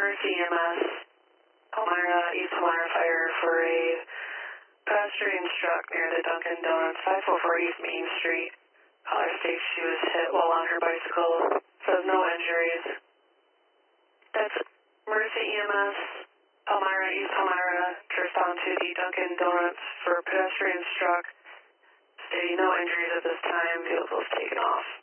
Mercy EMS, Palmyra, East Palmyra Fire for a pedestrian struck near the Dunkin' Donuts, 544 East Main Street. Caller states she was hit while on her bicycle. Says no injuries. That's Mercy EMS, Palmyra, East Palmyra, to respond to the Dunkin' Donuts for pedestrian struck. Stating no injuries at this time. Vehicle's taken off.